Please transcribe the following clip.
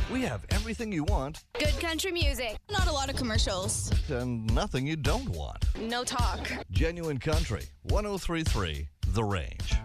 We have everything you want Good country music. Not a lot of commercials. and nothing you don't want. No talk. Genuine Country, 103.3 The Range.